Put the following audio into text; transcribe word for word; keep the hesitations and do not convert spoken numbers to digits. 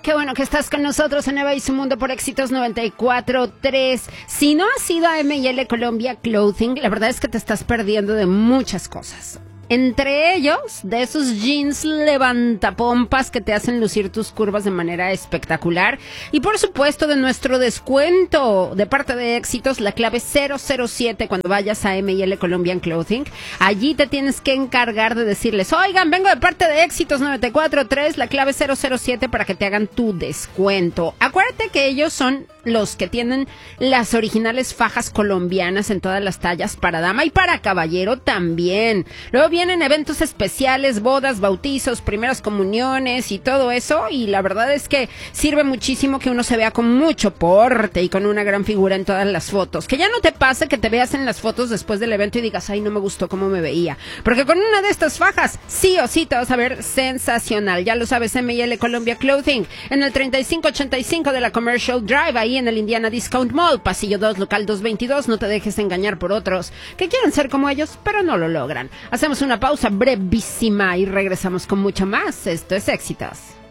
qué bueno que estás con nosotros en Eva y su Mundo por Éxitos noventa y cuatro punto tres. Si no has ido a M y L Colombia Clothing, la verdad es que te estás perdiendo de muchas cosas. Entre ellos, de esos jeans levantapompas que te hacen lucir tus curvas de manera espectacular. Y por supuesto, de nuestro descuento de parte de Éxitos, la clave cero cero siete cuando vayas a M y L Colombian Clothing. Allí te tienes que encargar de decirles, oigan, vengo de parte de Éxitos noventa y cuatro punto tres, la clave cero cero siete para que te hagan tu descuento. Acuérdate que ellos son los que tienen las originales fajas colombianas en todas las tallas para dama y para caballero también. Luego vienen eventos especiales, bodas, bautizos, primeras comuniones y todo eso, y la verdad es que sirve muchísimo que uno se vea con mucho porte y con una gran figura en todas las fotos. Que ya no te pase que te veas en las fotos después del evento y digas, ay, no me gustó cómo me veía. Porque con una de estas fajas, sí o sí te vas a ver sensacional. Ya lo sabes, M y L Colombia Clothing, en el treinta y cinco ochenta y cinco de la Commercial Drive, ahí en el Indiana Discount Mall, pasillo dos, local doscientos veintidós. No te dejes engañar por otros que quieren ser como ellos, pero no lo logran. Hacemos una pausa brevísima y regresamos con mucho más. Esto es Éxitos.